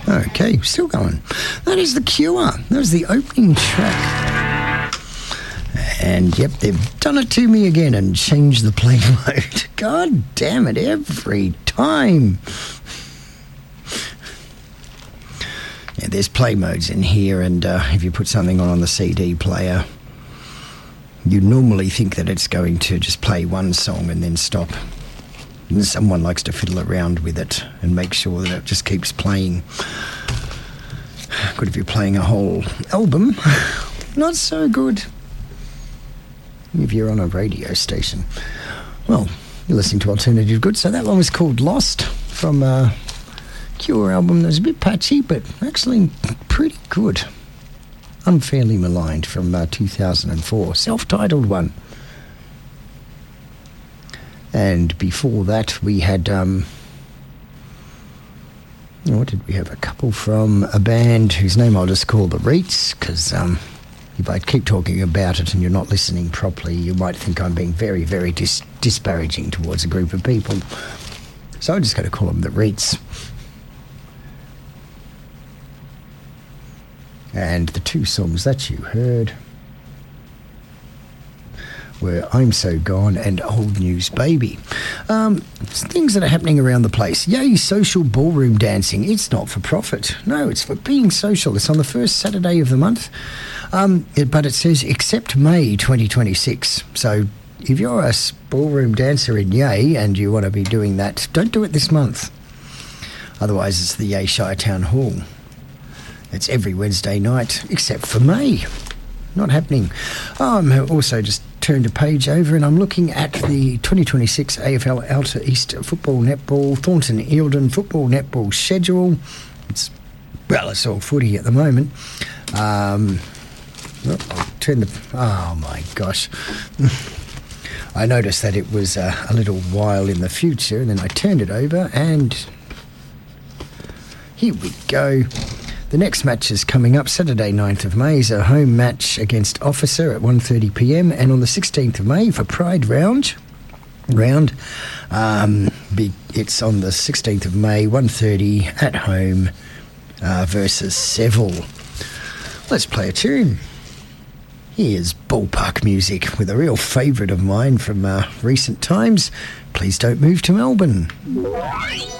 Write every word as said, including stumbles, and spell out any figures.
Okay, still going. That is The Cure. That was the opening track. And, yep, they've done it to me again and changed the play mode. God damn it, every time. Yeah, there's play modes in here, and uh, if you put something on on the C D player, you normally think that it's going to just play one song and then stop. And someone likes to fiddle around with it and make sure that it just keeps playing. Good if you're playing a whole album. Not so good if you're on a radio station. Well, you're listening to Alternative Good. So that one was called Lost from a Cure album that was a bit patchy, but actually pretty good. Unfairly Maligned from uh, two thousand four. Self-titled one. And before that, we had, um, what did we have? A couple from a band whose name I'll just call The Reets, because um, if I keep talking about it and you're not listening properly, you might think I'm being very, very dis- disparaging towards a group of people. So I'm just going to call them The Reets. And the two songs that you heard were I'm So Gone and Old News Baby. Um, things that are happening around the place. Yay, social ballroom dancing. It's not for profit. No, it's for being social. It's on the first Saturday of the month. Um, it, but it says except May twenty twenty-six. So if you're a ballroom dancer in Yay and you want to be doing that, don't do it this month. Otherwise, it's the Yay Shire Town Hall. It's every Wednesday night except for May. Not happening. Oh, I'm also just turned a page over and I'm looking at the twenty twenty-six A F L Outer East Football Netball Thornton Eildon Football Netball schedule. It's, well, it's all footy at the moment. Um, oh, I'll turn the... Oh, my gosh. I noticed that it was uh, a little while in the future and then I turned it over and here we go. The next match is coming up Saturday ninth of May is a home match against Officer at one thirty p m and on the sixteenth of May for Pride Round, round um, be, it's on the sixteenth of May, one thirty at home uh, versus Seville. Let's play a tune. Here's Ballpark Music with a real favourite of mine from uh, recent times. Please Don't Move to Melbourne.